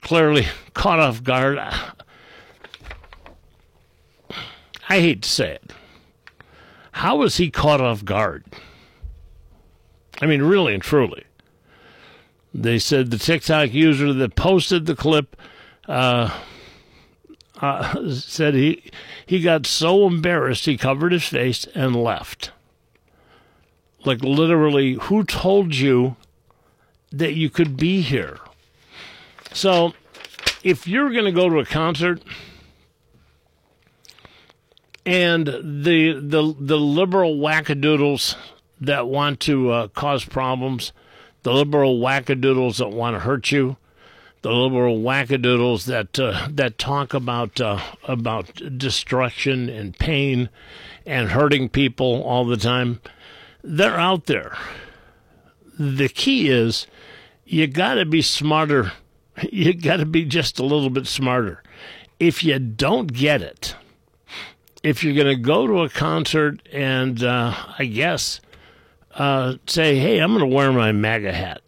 clearly caught off guard. I hate to say it. How was he caught off guard? I mean, really and truly. They said the TikTok user that posted the clip said he got so embarrassed he covered his face and left. Like, literally, who told you that you could be here? So, if you're going to go to a concert and the liberal wackadoodles that want to cause problems, the liberal wackadoodles that want to hurt you, the liberal wackadoodles that talk about destruction and pain and hurting people all the time, they're out there. The key is you got to be smarter. You got to be just a little bit smarter. If you don't get it, if you're going to go to a concert and I guess say, hey, I'm going to wear my MAGA hat,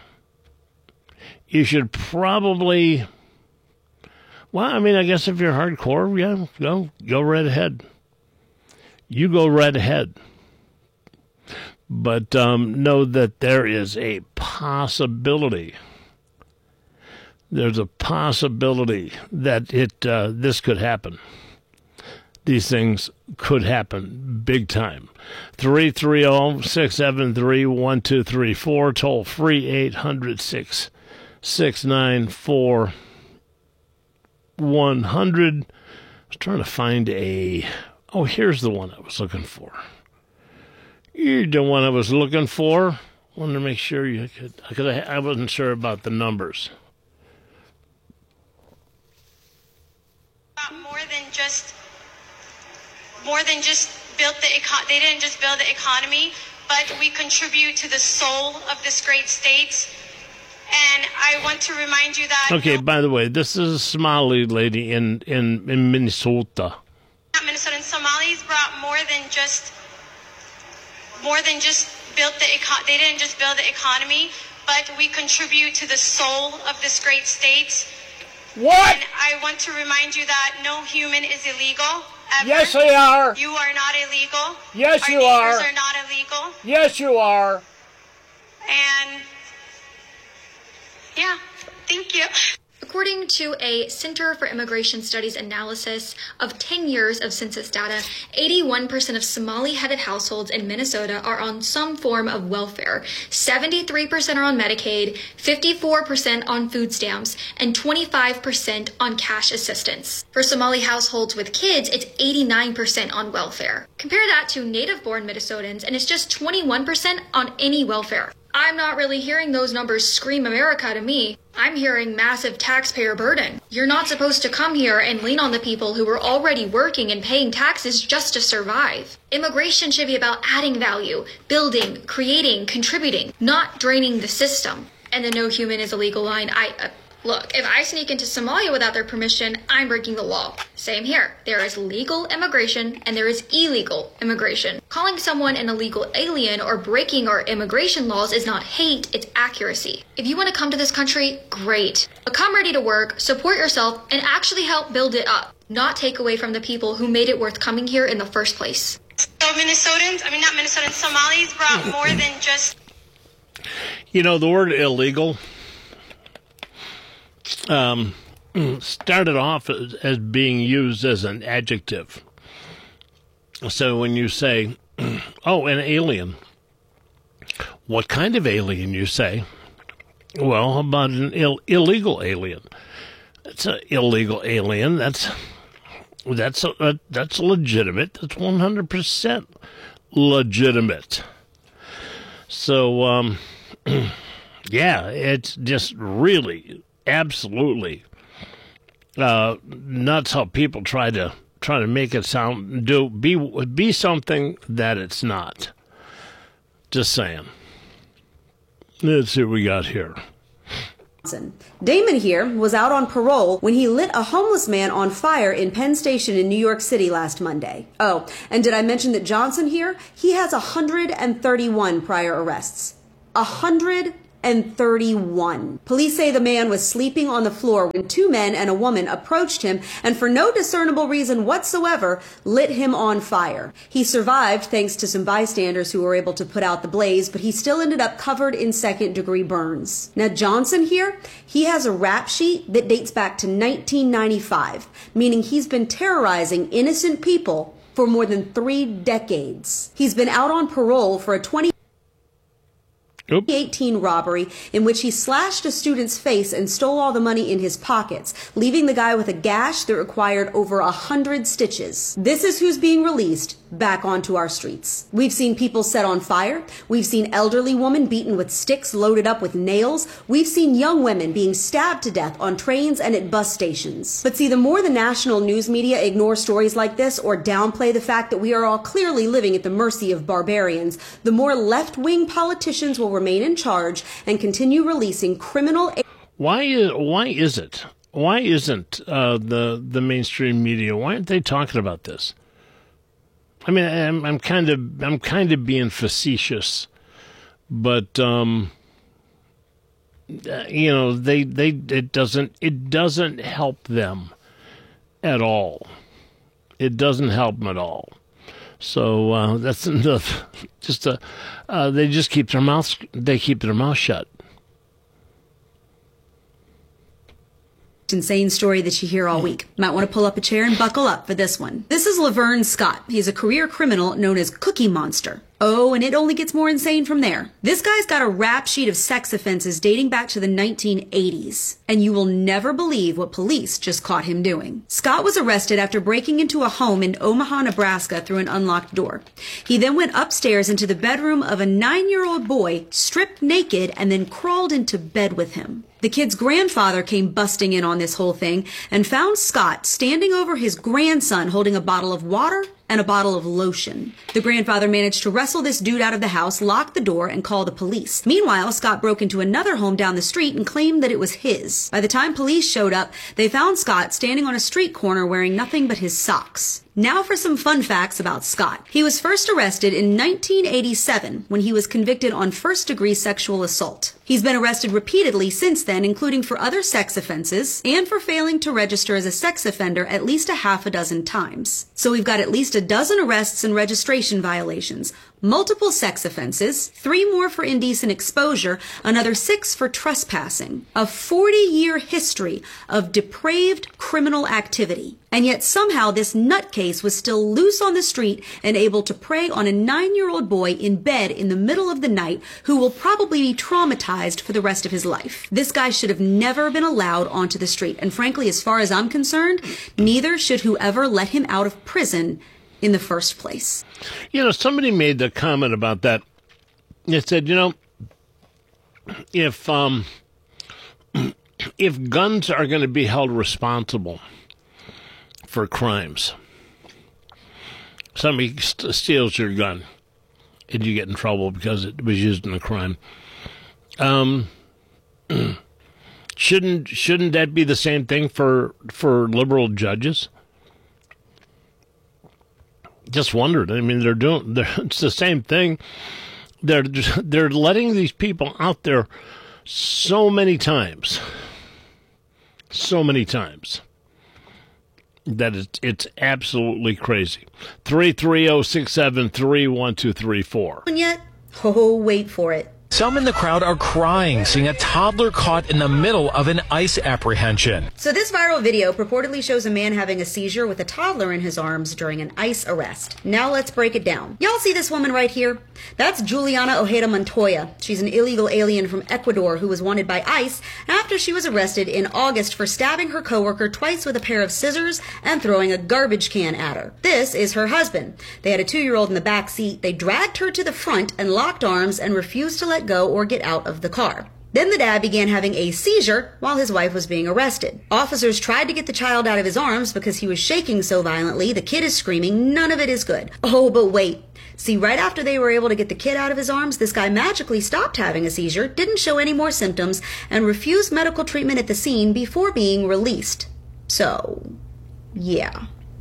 you should probably, well, I mean, I guess if you're hardcore, yeah, go right ahead. You go right ahead. But know that there is a possibility. There's a possibility that this could happen. These things could happen big time. 330-673-1234, toll free 800-669-4100. I was trying to find here's the one I was looking for. You're the one I was looking for. Wanted to make sure you could, because I wasn't sure about the numbers. More than just built they didn't just build the economy, but we contribute to the soul of this great state. And I want to remind you that. Okay, by the way, this is a Somali lady in Minnesota. Minnesota and Somalis brought more than just built they didn't just build the economy, but we contribute to the soul of this great state. What? And I want to remind you that no human is illegal. Ever. Yes, they are. You are not illegal. Yes, you are. Our neighbors are not illegal. Yes, you are. And yeah, thank you. According to a Center for Immigration Studies analysis of 10 years of census data, 81% of Somali-headed households in Minnesota are on some form of welfare. 73% are on Medicaid, 54% on food stamps, and 25% on cash assistance. For Somali households with kids, it's 89% on welfare. Compare that to native-born Minnesotans, and it's just 21% on any welfare. I'm not really hearing those numbers scream America to me. I'm hearing massive taxpayer burden. You're not supposed to come here and lean on the people who are already working and paying taxes just to survive. Immigration should be about adding value, building, creating, contributing, not draining the system. And the no human is illegal line, look, if I sneak into Somalia without their permission, I'm breaking the law. Same here. There is legal immigration and there is illegal immigration. Calling someone an illegal alien or breaking our immigration laws is not hate, it's accuracy. If you want to come to this country, great. But come ready to work, support yourself, and actually help build it up. Not take away from the people who made it worth coming here in the first place. So not Minnesotans, Somalis brought more than just... You know, the word illegal started off as being used as an adjective. So when you say, oh, an alien, what kind of alien, you say? Well, how about an illegal alien? It's an illegal alien. That's legitimate. That's 100% legitimate. So, yeah, it's just really... absolutely nuts how people try to make it be something that it's not. Just saying. Let's see what we got here. Damon here was out on parole when he lit a homeless man on fire in Penn Station in New York City last Monday. Oh, and did I mention that Johnson here? He has 131 prior arrests. 131. and 31. Police say the man was sleeping on the floor when two men and a woman approached him and for no discernible reason whatsoever lit him on fire. He survived thanks to some bystanders who were able to put out the blaze, but he still ended up covered in second-degree burns. Now Johnson here, he has a rap sheet that dates back to 1995, meaning he's been terrorizing innocent people for more than 3 decades. He's been out on parole for a 2018 robbery in which he slashed a student's face and stole all the money in his pockets, leaving the guy with a gash that required over 100 stitches. This is who's being released back onto our streets. We've seen people set on fire. We've seen elderly women beaten with sticks loaded up with nails. We've seen young women being stabbed to death on trains and at bus stations. But see, the more the national news media ignore stories like this or downplay the fact that we are all clearly living at the mercy of barbarians, the more left-wing politicians will remain in charge and continue releasing criminal. Why isn't the mainstream media? Why aren't they talking about this? I mean, I'm kind of being facetious, but it doesn't help them at all. It doesn't help them at all. So that's enough. They just keep their mouth shut. Insane story that you hear all week. Might want to pull up a chair and buckle up for this one. This is Laverne Scott. He's a career criminal known as Cookie Monster. Oh, and it only gets more insane from there. This guy's got a rap sheet of sex offenses dating back to the 1980s. And you will never believe what police just caught him doing. Scott was arrested after breaking into a home in Omaha, Nebraska through an unlocked door. He then went upstairs into the bedroom of a 9-year-old boy, stripped naked, and then crawled into bed with him. The kid's grandfather came busting in on this whole thing and found Scott standing over his grandson holding a bottle of water and a bottle of lotion. The grandfather managed to wrestle this dude out of the house, lock the door, and call the police. Meanwhile, Scott broke into another home down the street and claimed that it was his. By the time police showed up, they found Scott standing on a street corner wearing nothing but his socks. Now for some fun facts about Scott. He was first arrested in 1987 when he was convicted on first-degree sexual assault. He's been arrested repeatedly since then, including for other sex offenses and for failing to register as a sex offender at least a half a dozen times. So we've got at least a dozen arrests and registration violations, multiple sex offenses, 3 more for indecent exposure, another 6 for trespassing, a 40-year history of depraved criminal activity. And yet somehow this nutcase was still loose on the street and able to prey on a 9-year-old boy in bed in the middle of the night who will probably be traumatized for the rest of his life. This guy should have never been allowed onto the street. And frankly, as far as I'm concerned, neither should whoever let him out of prison in the first place. You know, somebody made the comment about that. It said, you know, if guns are going to be held responsible for crimes, somebody steals your gun and you get in trouble because it was used in a crime. Shouldn't that be the same thing for liberal judges? Just wondered. I mean, it's the same thing. They're letting these people out there so many times that it's absolutely crazy. 330-673-1234. And yet, oh, wait for it. Some in the crowd are crying, seeing a toddler caught in the middle of an ICE apprehension. So this viral video purportedly shows a man having a seizure with a toddler in his arms during an ICE arrest. Now let's break it down. Y'all see this woman right here? That's Juliana Ojeda Montoya. She's an illegal alien from Ecuador who was wanted by ICE after she was arrested in August for stabbing her coworker twice with a pair of scissors and throwing a garbage can at her. This is her husband. They had a 2-year-old in the back seat. They dragged her to the front and locked arms and refused to let go or get out of the car. Then the dad began having a seizure while his wife was being arrested. Officers tried to get the child out of his arms because he was shaking so violently. The kid is screaming. None of it is good. Oh, but wait. See, right after they were able to get the kid out of his arms, this guy magically stopped having a seizure, didn't show any more symptoms, and refused medical treatment at the scene before being released. So, yeah.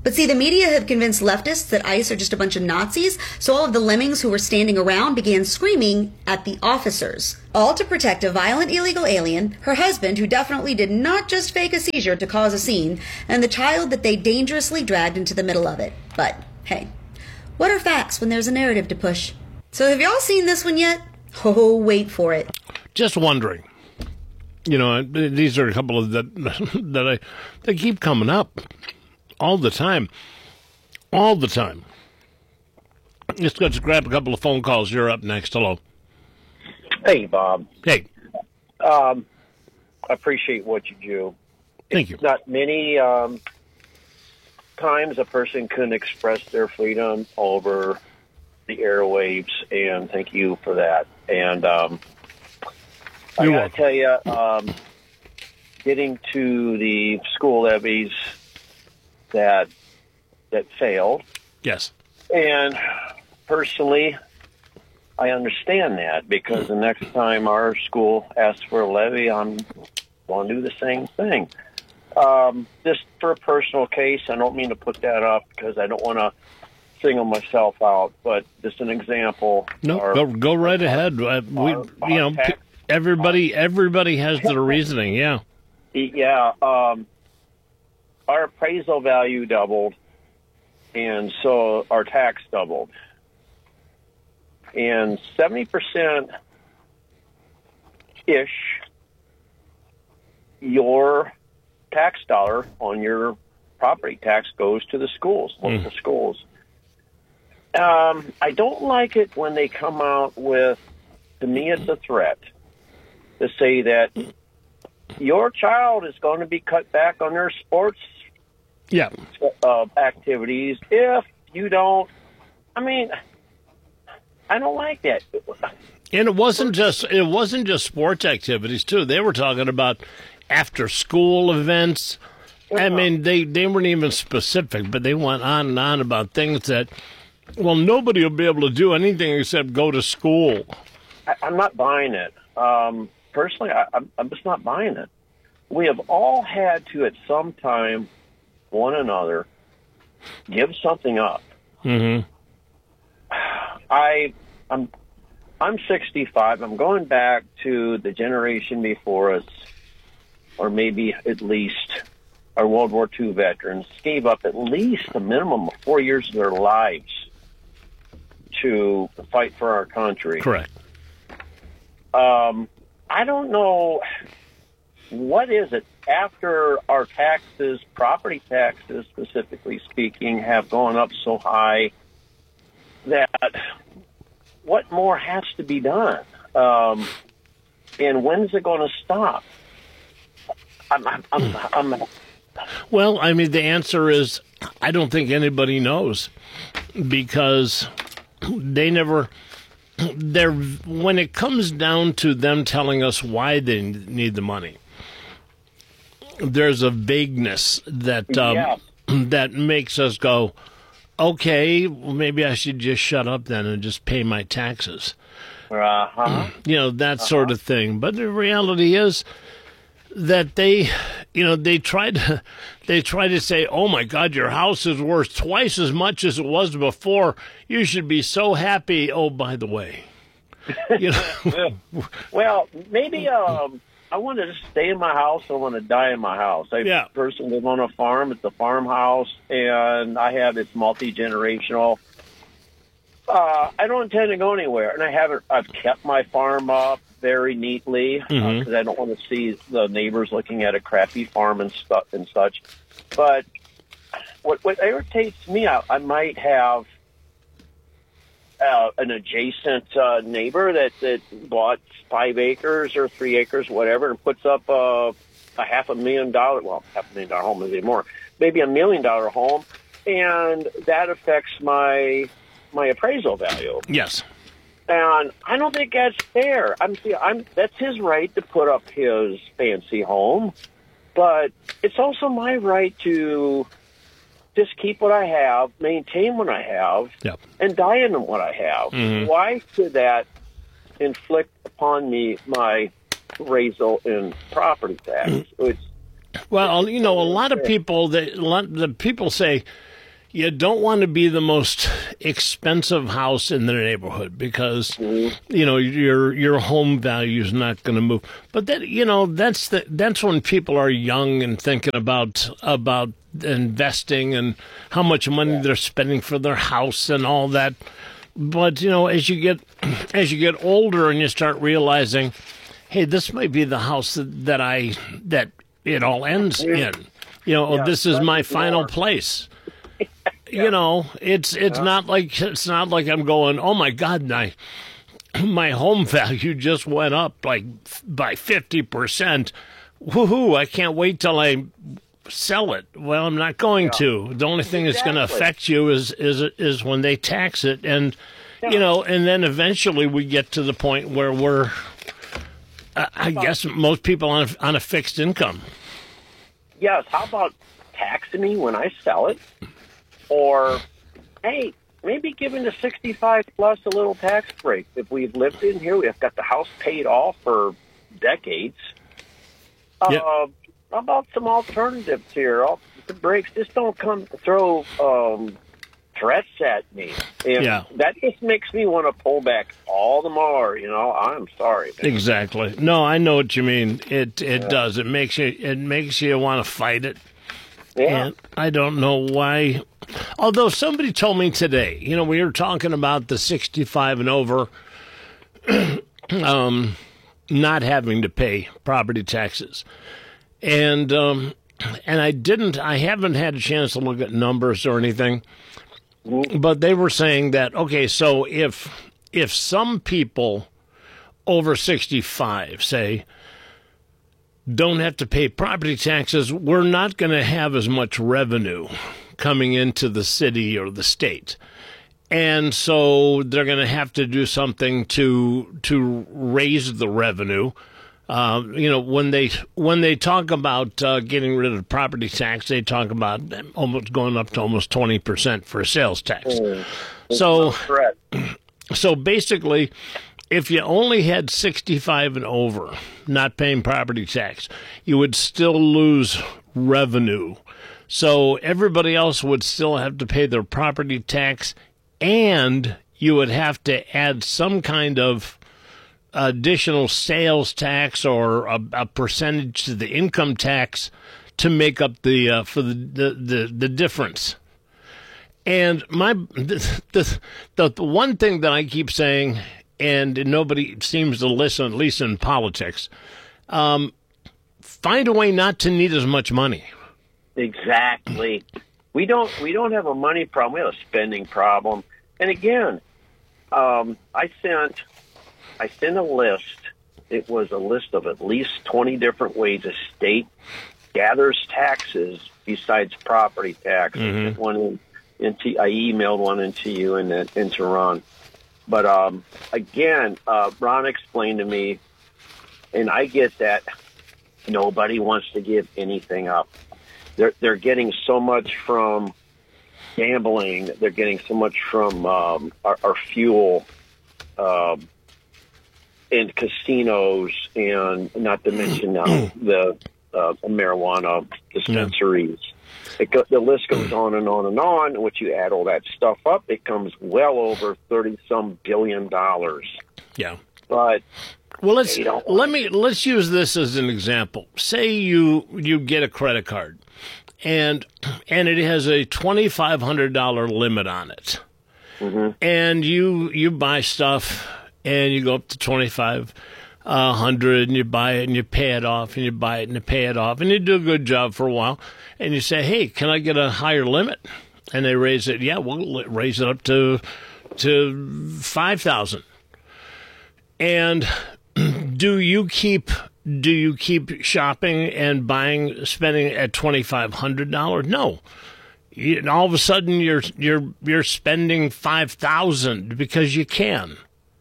But see, the media have convinced leftists that ICE are just a bunch of Nazis, so all of the lemmings who were standing around began screaming at the officers. All to protect a violent illegal alien, her husband, who definitely did not just fake a seizure to cause a scene, and the child that they dangerously dragged into the middle of it. But, hey, what are facts when there's a narrative to push? So have y'all seen this one yet? Oh, wait for it. Just wondering. You know, these are a couple of that they keep coming up. All the time. All the time. Let's grab a couple of phone calls. You're up next. Hello. Hey, Bob. Hey. I appreciate what you do. Thank you. Not many times a person can express their freedom over the airwaves, and thank you for that. And I got to tell you, getting to the school levies that failed. Yes. And personally, I understand that, because the next time our school asks for a levy, I'm going to do the same thing. Just for a personal case, I don't mean to put that up because I don't want to single myself out, but just an example. No, go right ahead. Everybody has their reasoning. Yeah. Yeah. Our appraisal value doubled, and so our tax doubled. And 70%-ish, your tax dollar on your property tax goes to the schools, local schools. I don't like it when they come out with, to me it's a threat, to say that your child is going to be cut back on their sports activities if you don't. I mean, I don't like that. And it wasn't just sports activities too. They were talking about after school events. I mean, they weren't even specific, but they went on and on about things that, well, nobody will be able to do anything except go to school. I'm not buying it. Personally, I'm just not buying it. We have all had to, at some time, one another, give something up. Mm-hmm. I'm 65. I'm going back to the generation before us, or maybe at least our World War II veterans gave up at least a minimum of 4 years of their lives to fight for our country. Correct. I don't know, what is it after our taxes, property taxes specifically speaking, have gone up so high that what more has to be done? And when is it going to stop? Well, I mean, the answer is I don't think anybody knows, because they never. When it comes down to them telling us why they need the money, there's a vagueness that that makes us go, okay, well, maybe I should just shut up then and just pay my taxes. You know, that sort of thing. But the reality is that they try to say, oh my God, your house is worth twice as much as it was before. You should be so happy. Oh, by the way, you know. Well, maybe I want to just stay in my house. I want to die in my house. I personally live on a farm. It's a farmhouse, and it's multi-generational. I don't intend to go anywhere, and I've kept my farm up very neatly because I don't want to see the neighbors looking at a crappy farm and stuff and such. But what irritates me, I might have an adjacent neighbor that bought 5 acres or 3 acres, whatever, and puts up a $500,000, well, $500,000 home is more, maybe $1 million home, and that affects my appraisal value. Yes. And I don't think that's fair. That's his right to put up his fancy home, but it's also my right to just keep what I have, maintain what I have, and die in what I have. Why should that inflict upon me my appraisal in property tax? Well, you know, a lot of people say, you don't want to be the most expensive house in the neighborhood because your home value is not going to move. But that's when people are young and thinking about investing and how much money they're spending for their house and all that. But as you get older and you start realizing, hey, this might be the house that it all ends in. This is my final place. It's not like I'm going, oh my God, my home value just went up like by 50%. Woohoo! I can't wait till I sell it. Well, I'm not going to. The only thing that's going to affect you is when they tax it, and and then eventually we get to the point where we're, I guess, most people on a fixed income. Yes. How about taxing me when I sell it? Or, hey, maybe giving the 65 plus a little tax break. If we've lived in here, we've got the house paid off for decades. How about some alternatives here? The breaks just don't come throw threats at me. And that just makes me want to pull back all the more. I'm sorry, man. Exactly. No, I know what you mean. It does. It makes you want to fight it. Yeah. And I don't know why. Although somebody told me today, we were talking about the 65 and over not having to pay property taxes. And I haven't had a chance to look at numbers or anything, but they were saying that, okay, so if some people over 65, say, don't have to pay property taxes, we're not going to have as much revenue coming into the city or the state. And so they're going to have to do something to raise the revenue. When they talk about getting rid of the property tax, they talk about almost going up to almost 20% for sales tax. So basically, if you only had 65 and over not paying property tax, you would still lose revenue. So everybody else would still have to pay their property tax, and you would have to add some kind of additional sales tax or a percentage to the income tax to make up the difference. And the one thing that I keep saying, and nobody seems to listen, at least in politics, find a way not to need as much money. Exactly. We don't have a money problem. We have a spending problem. And again, I sent a list. It was a list of at least 20 different ways a state gathers taxes besides property tax. Mm-hmm. I emailed one into you and into Ron. But again, Ron explained to me, and I get that nobody wants to give anything up. They're getting so much from gambling. They're getting so much from our fuel and casinos, and not to mention the marijuana dispensaries. Yeah. The list goes on and on and on. And once you add all that stuff up, it comes well over $30-some billion. Yeah. But well, let's use this as an example. Say you get a credit card, and it has a $2,500 limit on it, mm-hmm. and you buy stuff, and you go up to $2,500, and you buy it, and you pay it off, and you buy it, and you pay it off, and you do a good job for a while, and you say, hey, can I get a higher limit? And they raise it. Yeah, we'll raise it up to $5,000. And do you keep shopping and spending at $2,500? No. All of a sudden you're spending $5,000 because you can.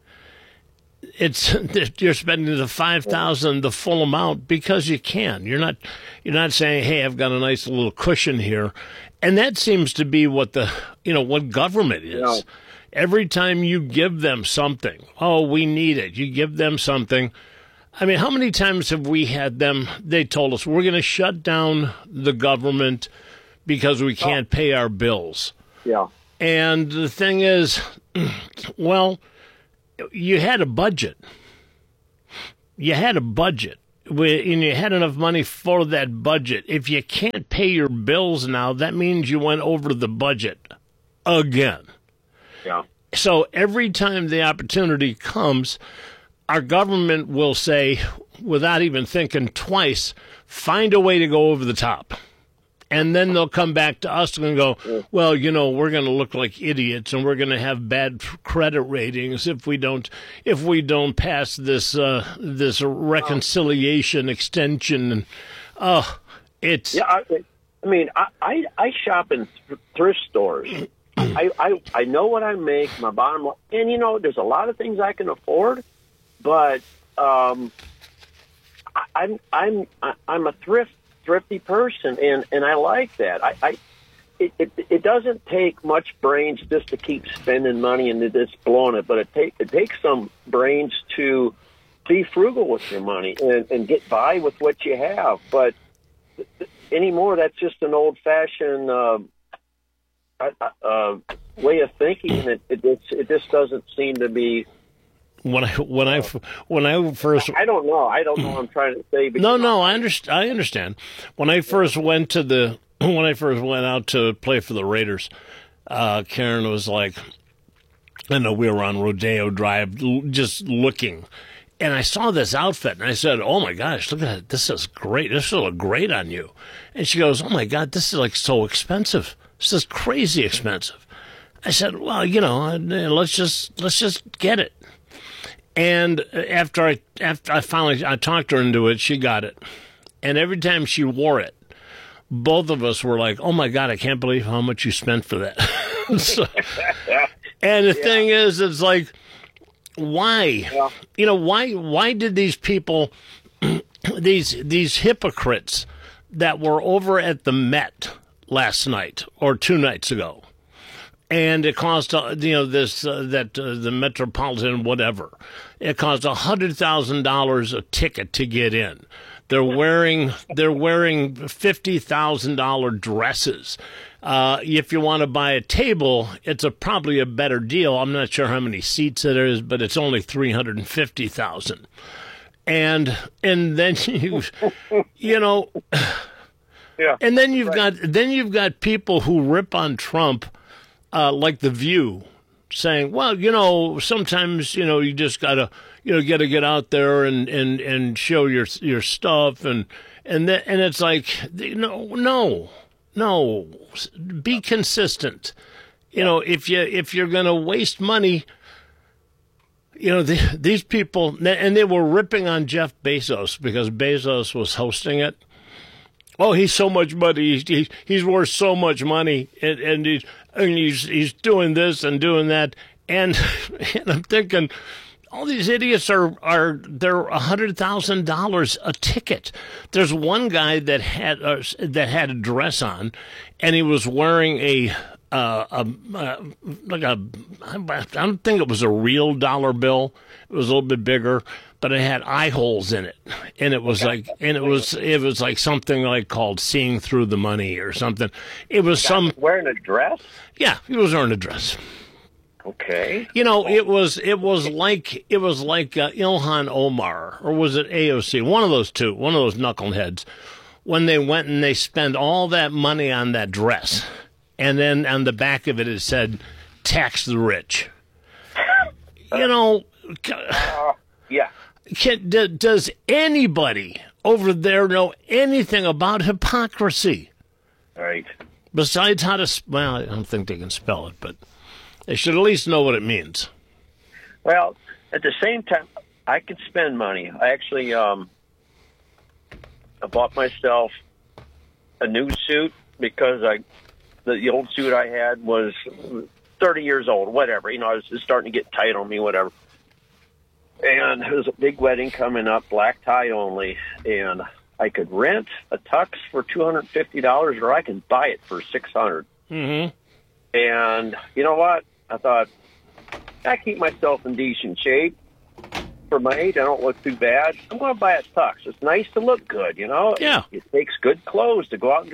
You're spending the $5,000, the full amount, because you can. You're not saying, hey, I've got a nice little cushion here. And that seems to be what what government is. Yeah. Every time you give them something, oh, we need it. You give them something. I mean, how many times have we had them? They told us we're going to shut down the government because we can't pay our bills. Yeah. And the thing is, well, you had a budget. You had a budget, and you had enough money for that budget. If you can't pay your bills now, that means you went over the budget again. Yeah. So every time the opportunity comes, our government will say, without even thinking twice, find a way to go over the top. And then they'll come back to us and go, well, we're going to look like idiots, and we're going to have bad credit ratings if we don't pass this reconciliation extension. And it's yeah. I shop in thrift stores. I know what I make, my bottom line, and there's a lot of things I can afford, but I'm a thrifty person, and I like that. It doesn't take much brains just to keep spending money and just blowing it, but it takes some brains to be frugal with your money and get by with what you have. But anymore, that's just an old-fashioned way of thinking, and it just doesn't seem to be. When I first, I don't know. What I'm trying to say. No, I understand. When I first went out to play for the Raiders, Karen was like, I know we were on Rodeo Drive, just looking, and I saw this outfit, and I said, "Oh my gosh, look at it! This is great. This will look great on you." And she goes, "Oh my God, this is like so expensive. This is crazy expensive." I said, "Well, let's just get it." And after I finally talked her into it, she got it. And every time she wore it, both of us were like, "Oh my God, I can't believe how much you spent for that." And the thing is, it's like, why? Yeah. Why did these people, these hypocrites that were over at the Met last night or 2 nights ago, and it cost the Metropolitan whatever, it cost $100,000 a ticket to get in. They're wearing $50,000 dresses. If you want to buy a table, it's probably a better deal. I'm not sure how many seats it is, but it's only $350,000. And then yeah. And then you've got people who rip on Trump. Like The View, saying, well, sometimes, you just gotta get out there and show your stuff, and it's like, no, be consistent. If you're gonna waste money, these people, and they were ripping on Jeff Bezos because Bezos was hosting it. Oh, he's so much money. He's worth so much money, and he's doing this and doing that, and I'm thinking, all these idiots they're $100,000 a ticket. There's one guy that had a dress on, and he was wearing I don't think it was a real dollar bill. It was a little bit bigger, but it had eye holes in it, and it was like something like called "Seeing Through the Money" or something. It was wearing a dress. Yeah, he was wearing a dress. Okay. It was like Ilhan Omar, or was it AOC? One of those knuckleheads, when they went and they spent all that money on that dress, and then on the back of it said, "Tax the rich." Yeah. Does anybody over there know anything about hypocrisy? Right. Besides how to, I don't think they can spell it, but they should at least know what it means. Well, at the same time, I could spend money. I actually, I bought myself a new suit because the old suit I had was 30 years old, whatever. I was just starting to get tight on me, whatever. And there was a big wedding coming up, black tie only, and I could rent a tux for $250, or I can buy it for $600. Mm-hmm. And you know what? I thought, I keep myself in decent shape. For my age, I don't look too bad. I'm going to buy a tux. It's nice to look good, Yeah. It takes good clothes to go out and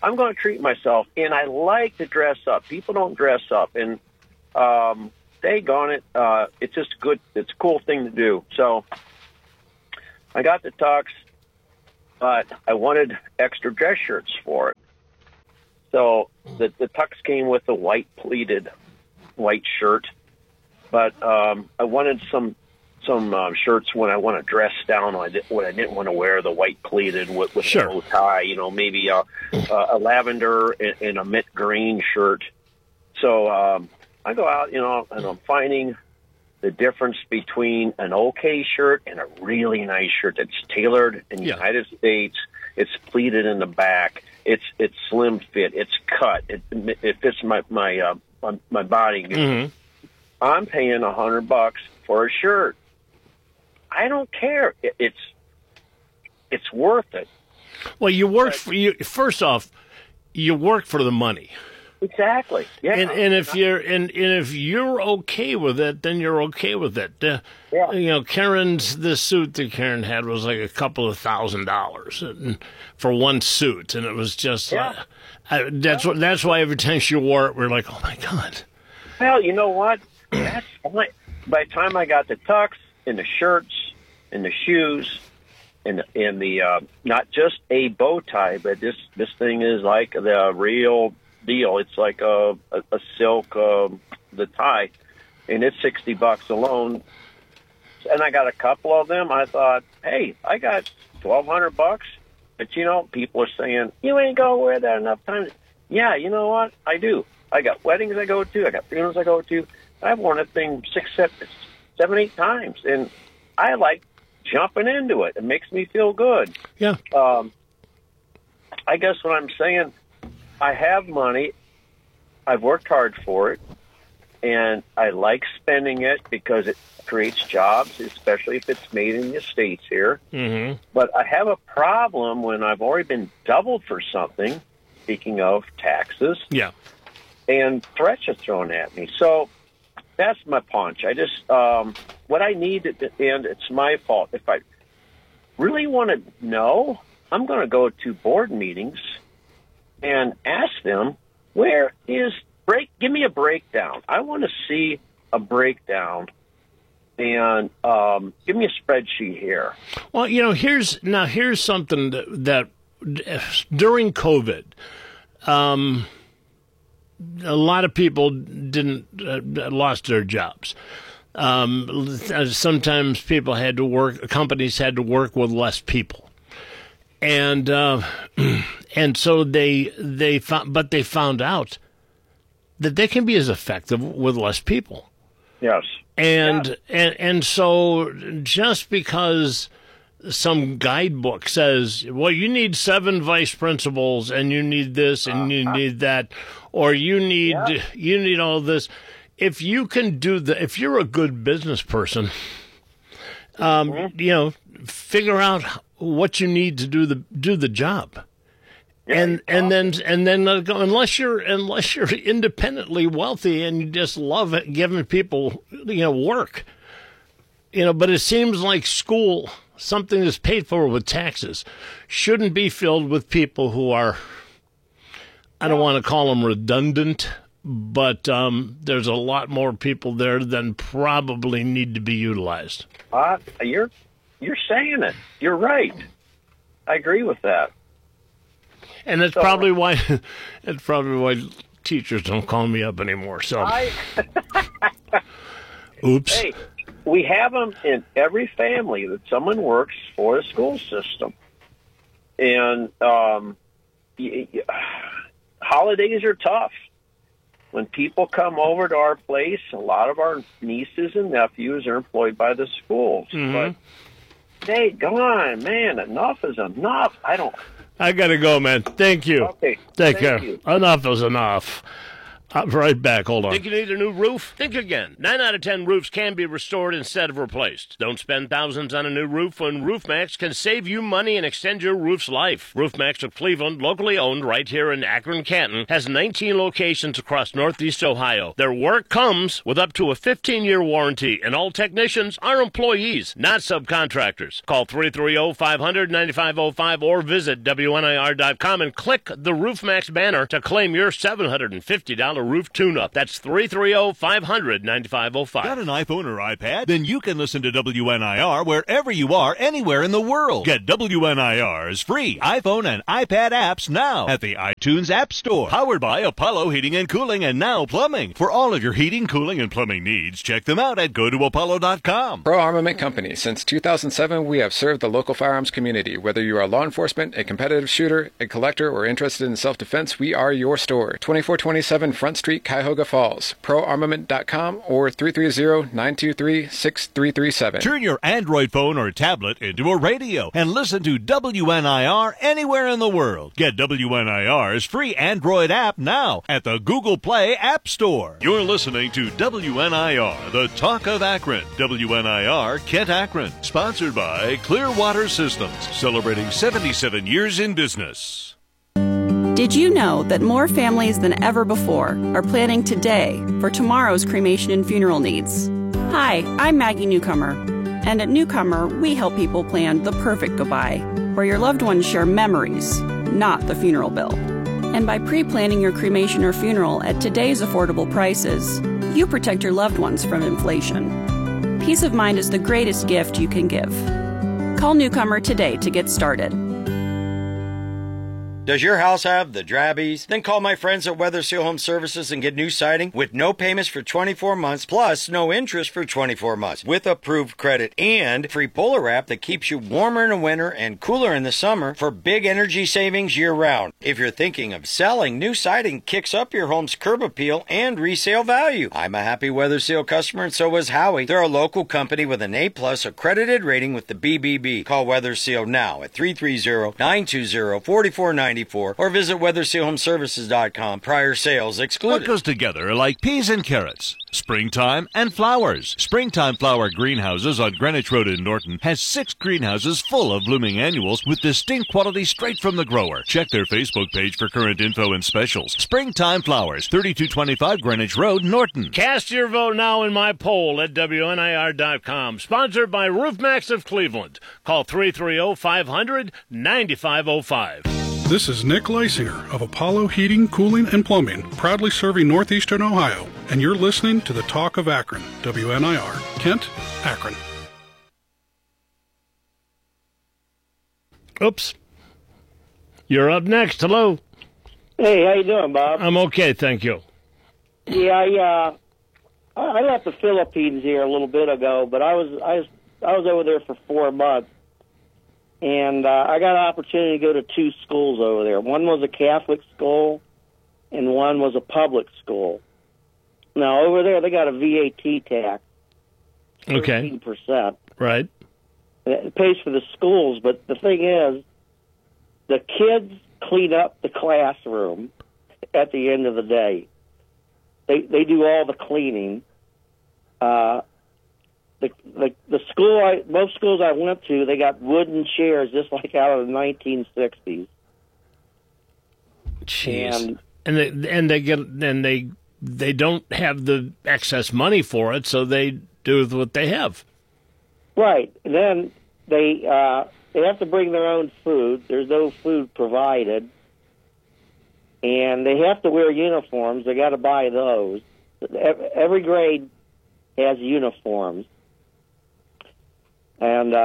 I'm going to treat myself, and I like to dress up. People don't dress up, and daggone it, it's just good. It's a cool thing to do. So I got the tux, but I wanted extra dress shirts for it. So the tux came with a white pleated white shirt, but I wanted some shirts when I want to dress down. When I didn't want to wear the white pleated with sure. a bow tie, maybe a lavender and a mint green shirt. So I go out, and I'm finding the difference between an okay shirt and a really nice shirt that's tailored in the United States. It's pleated in the back. It's slim fit. It's cut. It fits my body. Mm-hmm. I'm paying $100 for a shirt. I don't care. It's worth it. Well, you work first off, you work for the money. Exactly. Yeah. And if you're okay with it, then you're okay with it. The suit that Karen had was like a couple of $1,000 for one suit, and it was just that's why every time she wore it, we're like, oh my God. Well, you know what? That's by the time I got the tux and the shirts and the shoes and the not just a bow tie, but this thing is like the real deal. It's like a silk the tie, and it's $60 alone. And I got a couple of them. I thought, hey, I got $1,200, but people are saying you ain't gonna wear that enough times. Yeah, you know what? I do. I got weddings I go to. I got funerals I go to. I've worn that thing 6, 7, 8 times, and I like jumping into it. It makes me feel good. Yeah. I guess what I'm saying, I have money. I've worked hard for it, and I like spending it because it creates jobs, especially if it's made in the States here. Mm-hmm. But I have a problem when I've already been doubled for something, speaking of taxes, and threats are thrown at me. So that's my punch. I just, what I need, and it's my fault. If I really want to know, I'm going to go to board meetings and ask them, give me a breakdown. I want to see a breakdown, and give me a spreadsheet here. Well, here's something that during COVID, a lot of people lost their jobs. Sometimes people had to work. Companies had to work with less people, and so they found out that they can be as effective with less people. Yes. And so just because some guidebook says, well, you need 7 vice principals and you need this and you need that, or you need all this. If you can if you're a good business person, figure out what you need to do the job. And then unless you're independently wealthy and you just love it, giving people work, but it seems like school, something that's paid for with taxes, shouldn't be filled with people who are, I don't want to call them redundant, but there's a lot more people there than probably need to be utilized. You're saying it. You're right. I agree with that. And that's probably why teachers don't call me up anymore. So, oops. Hey, we have them in every family that someone works for the school system, and holidays are tough. When people come over to our place, a lot of our nieces and nephews are employed by the schools. Mm-hmm. But hey, come on, man! Enough is enough. I got to go, man. Thank you. Okay. Take care. Enough is enough. I'll be right back. Hold on. Think you need a new roof? Think again. 9 out of 10 roofs can be restored instead of replaced. Don't spend thousands on a new roof when RoofMax can save you money and extend your roof's life. RoofMax of Cleveland, locally owned right here in Akron, Canton, has 19 locations across Northeast Ohio. Their work comes with up to a 15-year warranty, and all technicians are employees, not subcontractors. Call 330-500-9505 or visit WNIR.com and click the RoofMax banner to claim your $750 roof tune-up. That's 330-500-9505. Got an iPhone or iPad? Then you can listen to WNIR wherever you are, anywhere in the world. Get WNIR's free iPhone and iPad apps now at the iTunes App Store. Powered by Apollo Heating and Cooling and Now Plumbing. For all of your heating, cooling, and plumbing needs, check them out at gotoapollo.com. Pro Armament Company. Since 2007, we have served the local firearms community. Whether you are law enforcement, a competitive shooter, a collector, or interested in self-defense, we are your store. 2427 Front Street, Cuyahoga Falls. ProArmament.com or 330-923-6337. Turn your Android phone or tablet into a radio and listen to WNIR anywhere in the world. Get WNIR's free Android app now at the Google Play App Store. You're listening to WNIR, the Talk of Akron. WNIR Kent Akron. Sponsored by Clearwater Systems. Celebrating 77 years in business. Did you know that more families than ever before are planning today for tomorrow's cremation and funeral needs? Hi, I'm Maggie Newcomer, and at Newcomer, we help people plan the perfect goodbye, where your loved ones share memories, not the funeral bill. And by pre-planning your cremation or funeral at today's affordable prices, you protect your loved ones from inflation. Peace of mind is the greatest gift you can give. Call Newcomer today to get started. Does your house have the drabbies? Then call my friends at Weather Seal Home Services and get new siding with no payments for 24 months, plus no interest for 24 months, with approved credit and free Polar Wrap that keeps you warmer in the winter and cooler in the summer for big energy savings year-round. If you're thinking of selling, new siding kicks up your home's curb appeal and resale value. I'm a happy Weather Seal customer, and so is Howie. They're a local company with an A-plus accredited rating with the BBB. Call Weather Seal now at 330-920-4490. Or visit WeatherSealHomeServices.com. Prior sales excluded. What goes together like peas and carrots? Springtime and flowers. Springtime Flower Greenhouses on Greenwich Road in Norton has 6 greenhouses full of blooming annuals with distinct quality straight from the grower. Check their Facebook page for current info and specials. Springtime Flowers, 3225 Greenwich Road, Norton. Cast your vote now in my poll at WNIR.com. Sponsored by RoofMax of Cleveland. Call 330-500-9505. This is Nick Leisinger of Apollo Heating, Cooling, and Plumbing, proudly serving Northeastern Ohio, and you're listening to the Talk of Akron, WNIR, Kent, Akron. Oops. You're up next. Hello. Hey, how you doing, Bob? I'm okay, thank you. Yeah, I left the Philippines here a little bit ago, but I was over there for 4 months. And I got an opportunity to go to 2 schools over there. One was a Catholic school, and one was a public school. Now, over there, they got a VAT tax. 13%. Okay. Right. It pays for the schools, but the thing is, the kids clean up the classroom at the end of the day. They do all the cleaning. The school, most schools I went to, they got wooden chairs just like out of the 1960s. Jeez. And they don't have the excess money for it, so they do what they have. Right. And then they have to bring their own food. There's no food provided, and they have to wear uniforms. They got to buy those. Every grade has uniforms. And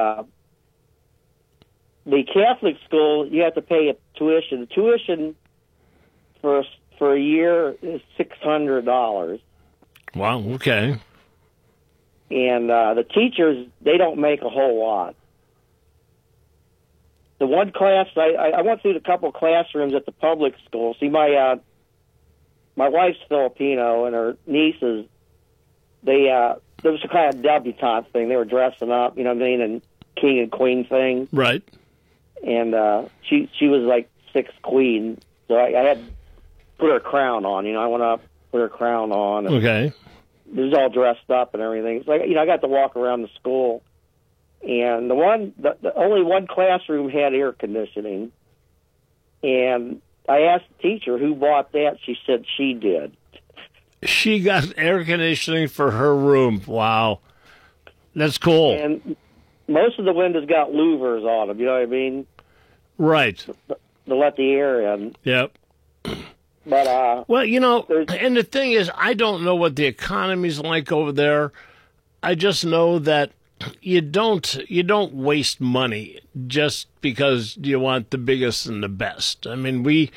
the Catholic school, you have to pay a tuition. The tuition for a year is $600. Wow, okay. And the teachers, they don't make a whole lot. The one class, I went through a couple classrooms at the public school. See, my wife's Filipino, and her nieces, there was a kind of debutante thing. They were dressing up, you know what I mean, and king and queen thing. Right. And she was like 6th queen, so I had to put her crown on. You know, I went up, put her crown on. And Okay. It was all dressed up and everything. It's like, I got to walk around the school, and the only one classroom had air conditioning, and I asked the teacher who bought that. She said she did. She got air conditioning for her room. Wow. That's cool. And most of the windows got louvers on them, you know what I mean? Right. To let the air in. Yep. But well, and the thing is, I don't know what the economy's like over there. I just know that you don't waste money just because you want the biggest and the best. I mean, we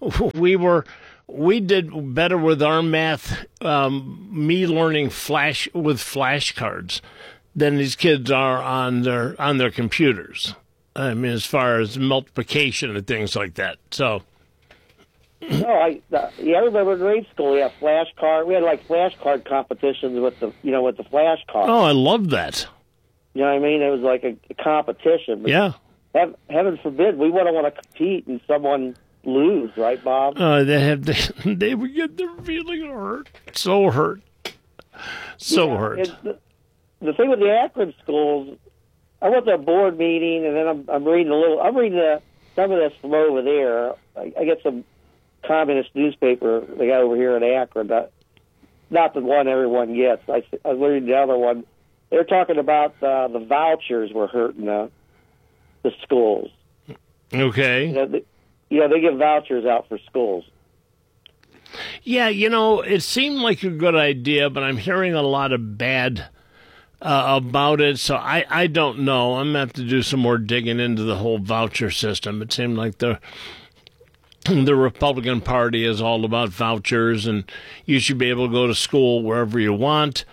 did better with our math, me learning with flashcards than these kids are on their computers. I mean, as far as multiplication and things like that. So. No, I remember in grade school we had flashcard. We had like flashcard competitions with the flashcards. Oh, I love that. You know what I mean? It was like a competition. But yeah. Heaven forbid we wouldn't want to compete and someone lose, right, Bob? They would get their feeling hurt. So hurt. Hurt. The thing with the Akron schools, I went to a board meeting and then I'm reading some of this from over there. I get some communist newspaper they got over here in Akron, not the one everyone gets. I was reading the other one. They're talking about the vouchers were hurting the schools. Okay. They give vouchers out for schools. Yeah, it seemed like a good idea, but I'm hearing a lot of bad about it, so I don't know. I'm going to have to do some more digging into the whole voucher system. It seemed like the Republican Party is all about vouchers, and you should be able to go to school wherever you want.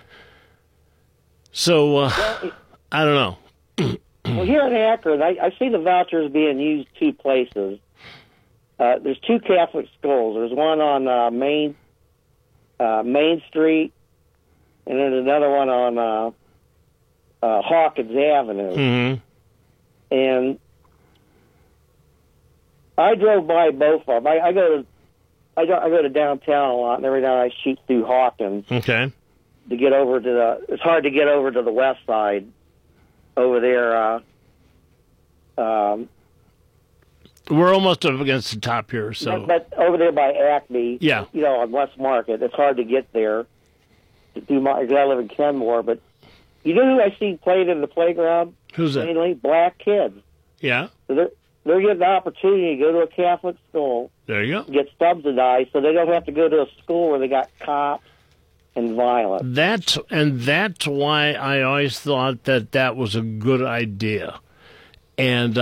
So, I don't know. Well, here in Akron, I see the vouchers being used two places. There's two Catholic schools. There's one on Main Street, and then another one on Hawkins Avenue. Mm-hmm. And I drove by both of them. I go to downtown a lot, and every night I shoot through Hawkins. Okay. To get over to it's hard to get over to the west side over there. We're almost up against the top here, so. But over there by Acme, yeah, on West Market, it's hard to get there. I live in Kenmore, but you know who I see playing in the playground? Who's that? Mainly black kids. Yeah. So they're getting the opportunity to go to a Catholic school. There you go. Get subsidized, so they don't have to go to a school where they got cops and violence. That's why I always thought that was a good idea. And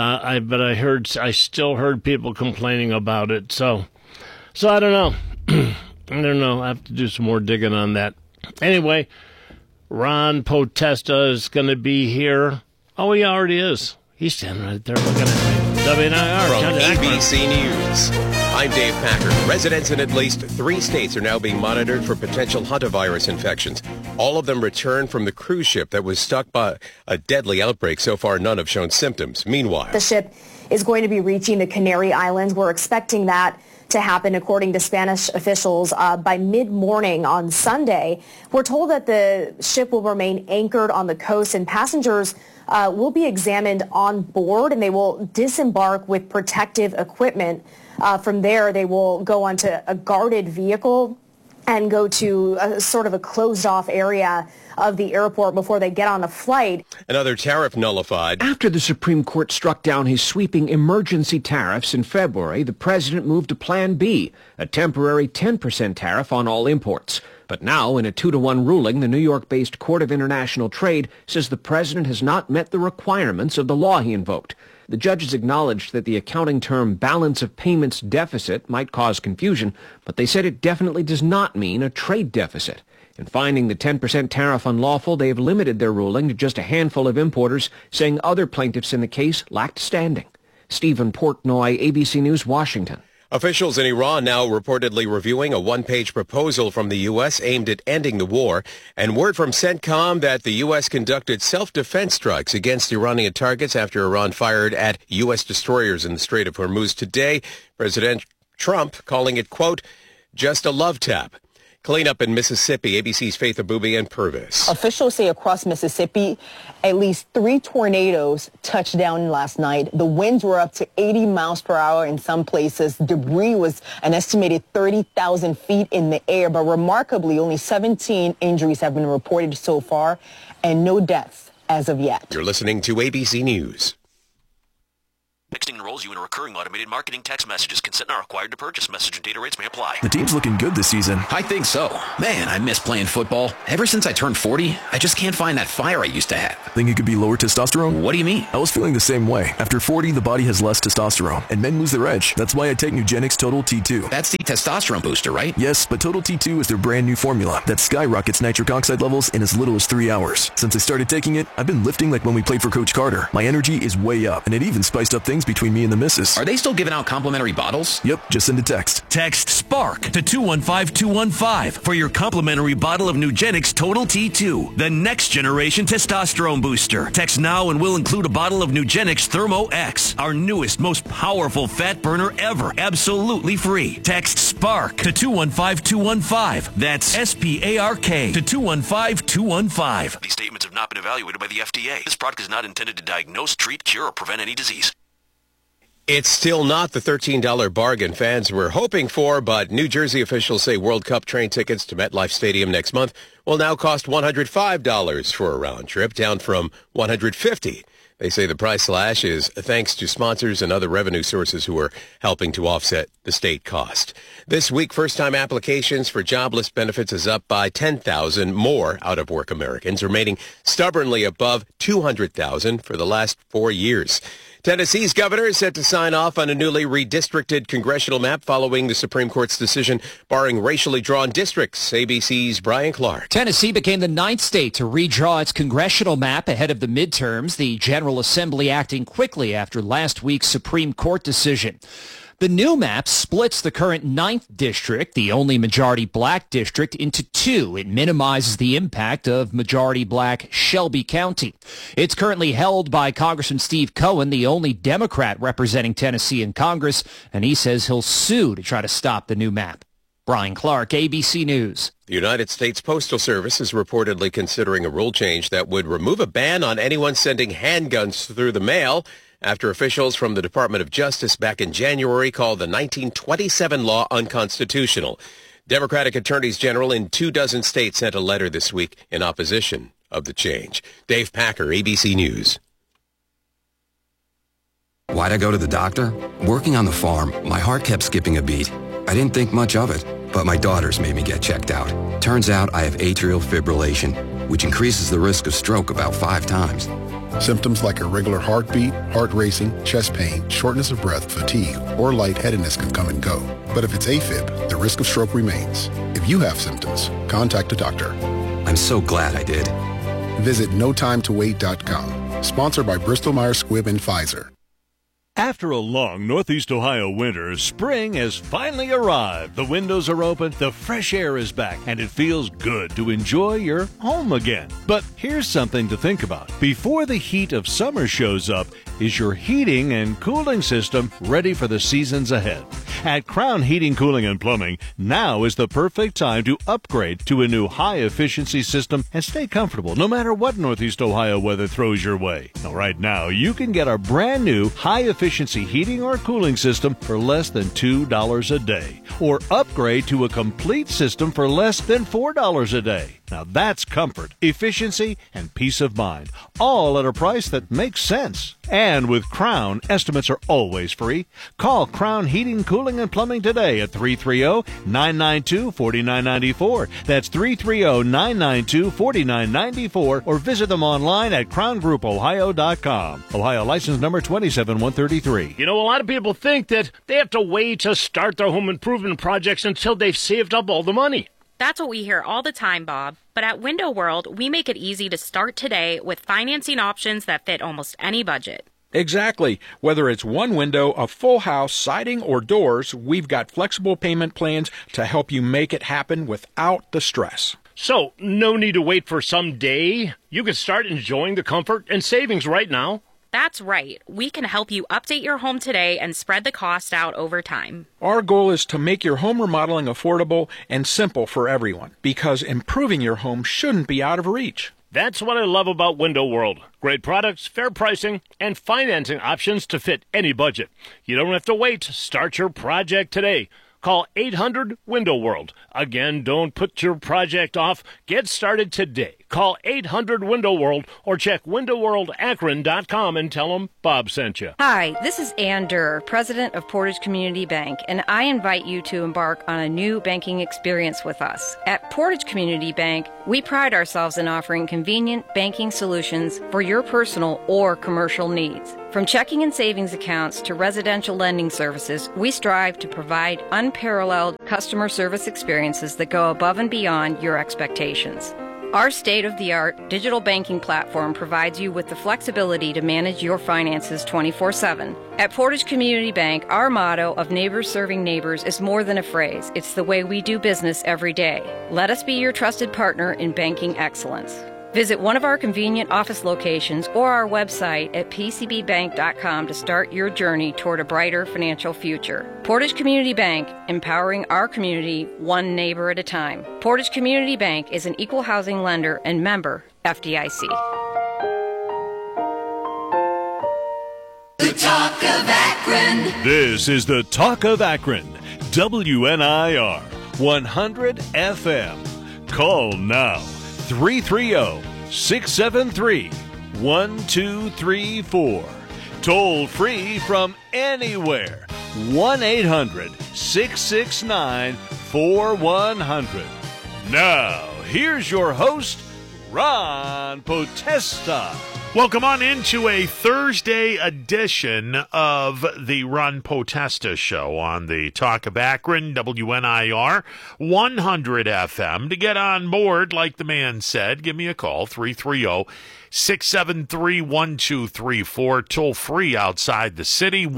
I still heard people complaining about it. So I don't know. I don't know. I have to do some more digging on that. Anyway, Ron Potesta is going to be here. Oh, he already is. He's standing right there looking at me. WNIR. From ABC News, I'm Dave Packer. Residents in at least 3 states are now being monitored for potential hantavirus infections. All of them returned from the cruise ship that was struck by a deadly outbreak. So far, none have shown symptoms. Meanwhile, the ship is going to be reaching the Canary Islands. We're expecting that to happen, according to Spanish officials, by mid-morning on Sunday. We're told that the ship will remain anchored on the coast, and passengers will be examined on board, and they will disembark with protective equipment. From there, they will go onto a guarded vehicle and go to a sort of a closed-off area of the airport before they get on a flight. Another tariff nullified. After the Supreme Court struck down his sweeping emergency tariffs in February, the president moved to Plan B, a temporary 10% tariff on all imports. But now, in a 2-to-1 ruling, the New York-based Court of International Trade says the president has not met the requirements of the law he invoked. The judges acknowledged that the accounting term balance of payments deficit might cause confusion, but they said it definitely does not mean a trade deficit. In finding the 10% tariff unlawful, they have limited their ruling to just a handful of importers, saying other plaintiffs in the case lacked standing. Stephen Portnoy, ABC News, Washington. Officials in Iran now reportedly reviewing a one-page proposal from the U.S. aimed at ending the war, and word from CENTCOM that the U.S. conducted self-defense strikes against Iranian targets after Iran fired at U.S. destroyers in the Strait of Hormuz today. President Trump calling it, quote, just a love tap. Cleanup in Mississippi. ABC's Faith Abubi and Purvis. Officials say across Mississippi, at least 3 tornadoes touched down last night. The winds were up to 80 miles per hour in some places. Debris was an estimated 30,000 feet in the air, but remarkably, only 17 injuries have been reported so far and no deaths as of yet. You're listening to ABC News. Texting enrolls you in a recurring automated marketing text messages. Consent not required to purchase. Message and data rates may apply. The team's looking good this season. I think so. Man, I miss playing football. Ever since I turned 40, I just can't find that fire I used to have. Think it could be lower testosterone? What do you mean? I was feeling the same way. After 40, the body has less testosterone, and men lose their edge. That's why I take Nugenix Total T2. That's the testosterone booster, right? Yes, but Total T2 is their brand new formula that skyrockets nitric oxide levels in as little as 3 hours. Since I started taking it, I've been lifting like when we played for Coach Carter. My energy is way up, and it even spiced up things between me and the missus. Are they still giving out complimentary bottles? Yep, just send a text. Text SPARK to 215-215 for your complimentary bottle of Nugenix Total T2, the next generation testosterone booster. Text now and we'll include a bottle of Nugenix Thermo X, our newest, most powerful fat burner ever, absolutely free. Text SPARK to 215-215. That's SPARK to 215-215. These statements have not been evaluated by the FDA. This product is not intended to diagnose, treat, cure, or prevent any disease. It's still not the $13 bargain fans were hoping for, but New Jersey officials say World Cup train tickets to MetLife Stadium next month will now cost $105 for a round trip, down from $150. They say the price slash is thanks to sponsors and other revenue sources who are helping to offset the state cost. This week, first-time applications for jobless benefits is up by 10,000 more out-of-work Americans, remaining stubbornly above 200,000 for the last 4 years. Tennessee's governor is set to sign off on a newly redistricted congressional map following the Supreme Court's decision barring racially drawn districts. ABC's Brian Clark. Tennessee became the 9th state to redraw its congressional map ahead of the midterms, the General Assembly acting quickly after last week's Supreme Court decision. The new map splits the current 9th district, the only majority black district, into 2. It minimizes the impact of majority black Shelby County. It's currently held by Congressman Steve Cohen, the only Democrat representing Tennessee in Congress, and he says he'll sue to try to stop the new map. Brian Clark, ABC News. The United States Postal Service is reportedly considering a rule change that would remove a ban on anyone sending handguns through the mail after officials from the Department of Justice back in January called the 1927 law unconstitutional. Democratic attorneys general in 24 states sent a letter this week in opposition of the change. Dave Packer, ABC News. Why'd I go to the doctor? Working on the farm, my heart kept skipping a beat. I didn't think much of it, but my daughters made me get checked out. Turns out I have atrial fibrillation, which increases the risk of stroke about 5 times. Symptoms like irregular heartbeat, heart racing, chest pain, shortness of breath, fatigue, or lightheadedness can come and go. But if it's AFib, the risk of stroke remains. If you have symptoms, contact a doctor. I'm so glad I did. Visit notimetowait.com. Sponsored by Bristol-Myers Squibb and Pfizer. After a long Northeast Ohio winter, spring has finally arrived. The windows are open, the fresh air is back, and it feels good to enjoy your home again. But here's something to think about. Before the heat of summer shows up, is your heating and cooling system ready for the seasons ahead? At Crown Heating, Cooling, and Plumbing, now is the perfect time to upgrade to a new high-efficiency system and stay comfortable no matter what Northeast Ohio weather throws your way. Now, right now, you can get a brand new high-efficiency heating or cooling system for less than $2 a day, or upgrade to a complete system for less than $4 a day. Now that's comfort, efficiency, and peace of mind, all at a price that makes sense. And with Crown, estimates are always free. Call Crown Heating, Cooling, and Plumbing today at 330-992-4994. That's 330-992-4994, or visit them online at crowngroupohio.com. Ohio license number 27133. You know, a lot of people think that they have to wait to start their home improvement projects until they've saved up all the money. That's what we hear all the time, Bob. But at Window World, we make it easy to start today with financing options that fit almost any budget. Exactly. Whether it's one window, a full house, siding, or doors, we've got flexible payment plans to help you make it happen without the stress. So, no need to wait for some day. You can start enjoying the comfort and savings right now. That's right. We can help you update your home today and spread the cost out over time. Our goal is to make your home remodeling affordable and simple for everyone, because improving your home shouldn't be out of reach. That's what I love about Window World. Great products, fair pricing, and financing options to fit any budget. You don't have to wait. Start your project today. Call 800-WINDOW-WORLD. Again, don't put your project off. Get started today. Call 800-WINDOW-WORLD or check windowworldakron.com and tell them Bob sent you. Hi, this is Ann Durr, president of Portage Community Bank, and I invite you to embark on a new banking experience with us. At Portage Community Bank, we pride ourselves in offering convenient banking solutions for your personal or commercial needs. From checking and savings accounts to residential lending services, we strive to provide unparalleled customer service experiences that go above and beyond your expectations. Our state-of-the-art digital banking platform provides you with the flexibility to manage your finances 24/7. At Portage Community Bank, our motto of neighbors serving neighbors is more than a phrase. It's the way we do business every day. Let us be your trusted partner in banking excellence. Visit one of our convenient office locations or our website at pcbbank.com to start your journey toward a brighter financial future. Portage Community Bank, empowering our community one neighbor at a time. Portage Community Bank is an equal housing lender and member FDIC. The Talk of Akron. This is the Talk of Akron, WNIR 100 FM. Call now. 330-673-1234. Toll free from anywhere. 1-800-669-4100. Now, here's your host, Ron Potesta. Welcome on into a Thursday edition of the Ron Potesta Show on the Talk of Akron, WNIR 100 FM. To get on board, like the man said, give me a call, 330-673-1234, toll free outside the city,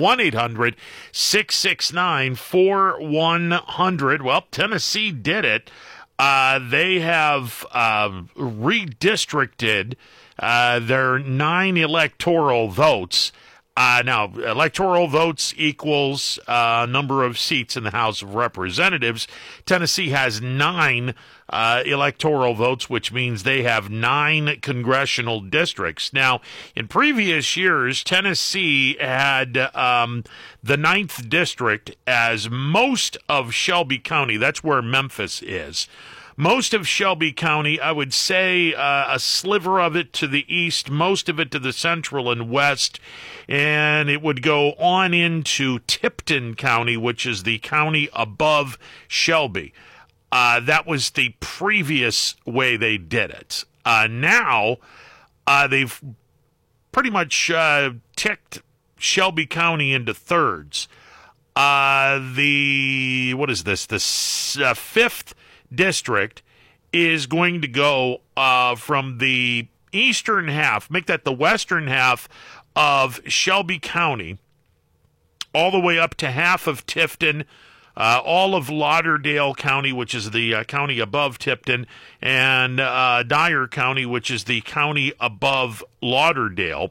1-800-669-4100. Well, Tennessee did it. They have redistricted their 9 electoral votes. Now, electoral votes equals number of seats in the House of Representatives. Tennessee has 9 electoral votes, which means they have 9 congressional districts. Now, in previous years, Tennessee had the 9th district as most of Shelby County. That's where Memphis is. Most of Shelby County, I would say a sliver of it to the east, most of it to the central and west, and it would go on into Tipton County, which is the county above Shelby. That was the previous way they did it. Now, they've pretty much ticked Shelby County into thirds. The 5th district is going to go from the eastern half, make that the western half of Shelby County, all the way up to half of Tifton, all of Lauderdale County, which is the county above Tipton, and Dyer County, which is the county above Lauderdale.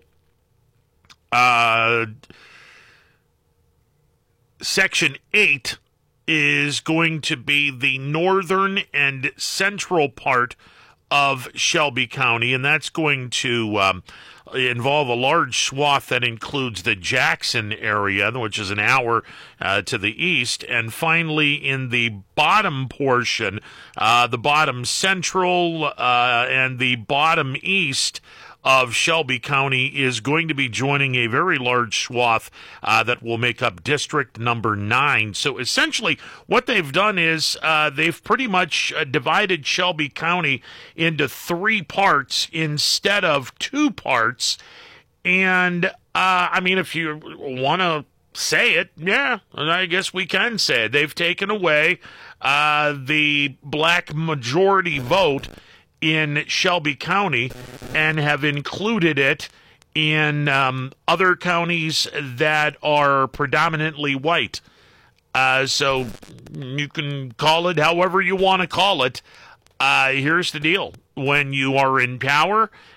Section 8 is going to be the northern and central part of Shelby County, and that's going to involve a large swath that includes the Jackson area, which is an hour to the east. And finally, in the bottom portion, the bottom central and the bottom east of Shelby County is going to be joining a very large swath that will make up District Number 9. So essentially what they've done is they've pretty much divided Shelby County into 3 parts instead of 2 parts. And, I mean, if you want to say it, yeah, I guess we can say it. They've taken away the black majority vote in Shelby County and have included it in other counties that are predominantly white. So you can call it however you want to call it. Here's the deal. When you are in power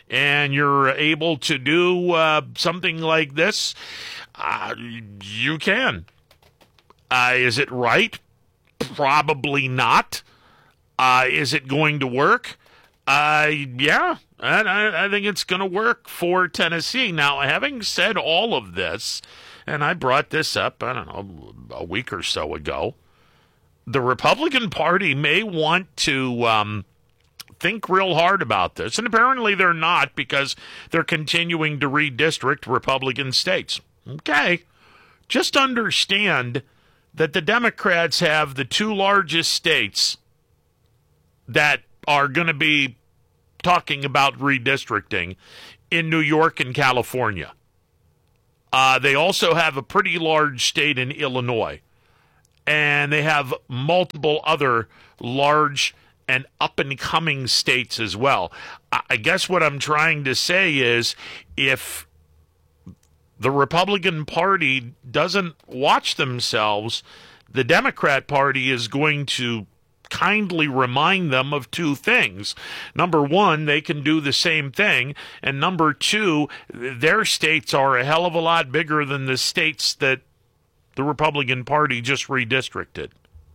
and you're able to do something like this, you can. Is it right? Probably not. Is it going to work? Yeah, I think it's going to work for Tennessee. Now, having said all of this, and I brought this up, I don't know, a week or so ago, the Republican Party may want to think real hard about this, and apparently they're not, because they're continuing to redistrict Republican states. Okay, just understand that the Democrats have the two largest states that are going to be talking about redistricting in New York and California. They also have a pretty large state in Illinois, and they have multiple other large and up-and-coming states as well. I guess what I'm trying to say is, if the Republican Party doesn't watch themselves, the Democrat Party is going to kindly remind them of two things. Number one, they can do the same thing. And number two, their states are a hell of a lot bigger than the states that the Republican Party just redistricted.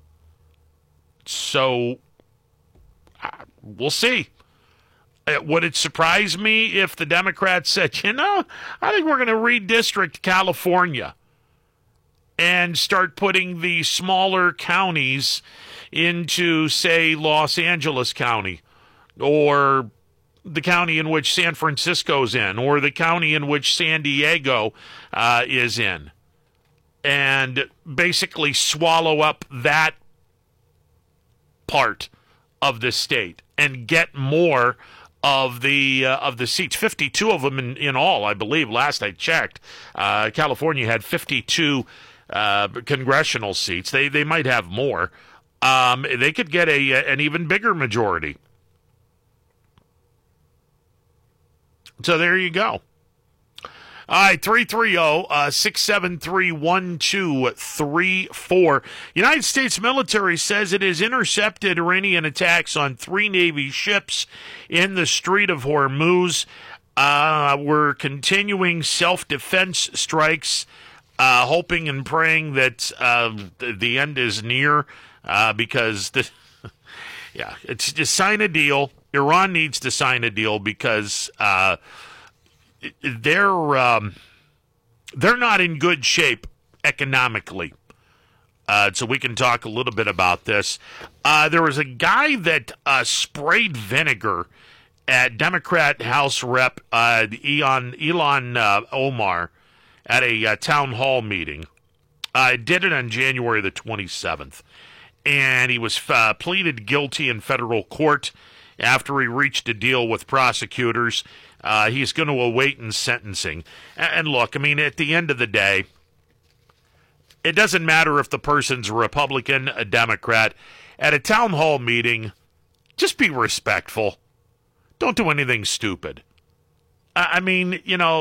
So, we'll see. Would it surprise me if the Democrats said, I think we're going to redistrict California and start putting the smaller counties into, say, Los Angeles County, or the county in which San Francisco's in, or the county in which San Diego is in, and basically swallow up that part of the state and get more of the seats. 52 of them in all, I believe. Last I checked, California had 52 congressional seats. They might have more. They could get an even bigger majority. So there you go. All right, 330-673-1234. United States military says it has intercepted Iranian attacks on 3 Navy ships in the Strait of Hormuz. We're continuing self-defense strikes, hoping and praying that the end is near, because it's just sign a deal. Iran needs to sign a deal, because they're not in good shape economically. So we can talk a little bit about this. There was a guy that sprayed vinegar at Democrat House Rep Ilhan Omar at a town hall meeting. Did it on January the 27th. And he was pleaded guilty in federal court after he reached a deal with prosecutors. He's going to await in sentencing. And look, I mean, at the end of the day, it doesn't matter if the person's a Republican, a Democrat. At a town hall meeting, just be respectful. Don't do anything stupid. I mean,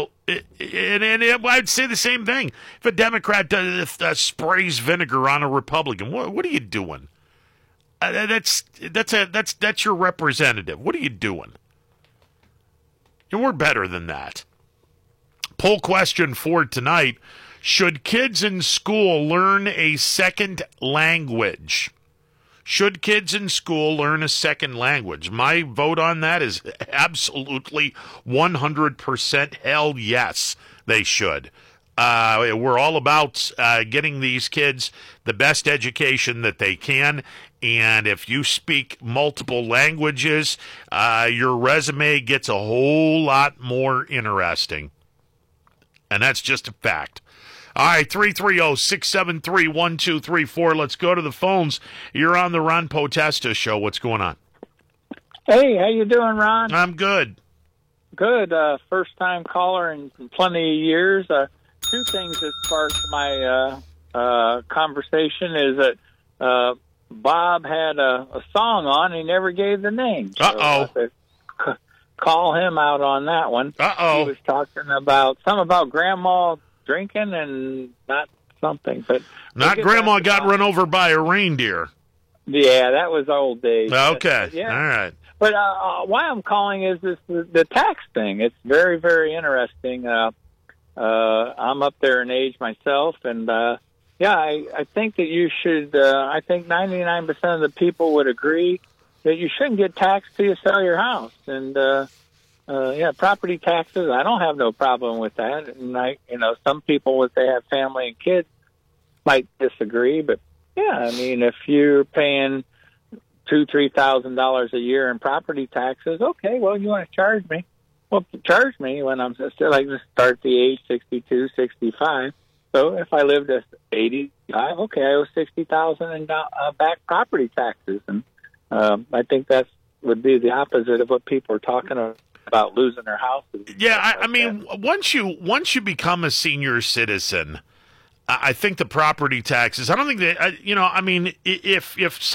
I'd say the same thing. If a Democrat sprays vinegar on a Republican, what are you doing? That's your representative. What are you doing? And we're better than that. Poll question for tonight: should kids in school learn a second language? Should kids in school learn a second language? My vote on that is absolutely 100% hell yes, they should. We're all about getting these kids the best education that they can. And if you speak multiple languages, your resume gets a whole lot more interesting. And that's just a fact. All right, 330-673-1234. Let's go to the phones. You're on the Ron Potesta Show. What's going on? Hey, how you doing, Ron? I'm good. Good. First-time caller in plenty of years. Two things that sparked my conversation is that Bob had a song on. He never gave the name. Uh-oh. So call him out on that one. Uh-oh. He was talking about Grandma drinking and not something, but not Grandma got run over by a reindeer. Yeah, that was old days. Okay, yeah. All right. But why I'm calling is this the tax thing. It's very, very interesting. I'm up there in age myself, and I think that you should. I think 99% of the people would agree that you shouldn't get taxed till you sell your house. And property taxes. I don't have no problem with that. And some people, if they have family and kids, might disagree. But yeah, I mean, if you're paying $2,000-$3,000 a year in property taxes, okay, well, you want to charge me? Well, charge me when I'm still like to start the age 62, 65. So if I lived at 85, okay, I owe $60,000 in back property taxes, and I think that would be the opposite of what people are talking about losing their houses. Yeah, I mean, once you become a senior citizen, I think the property taxes. I don't think that I mean, if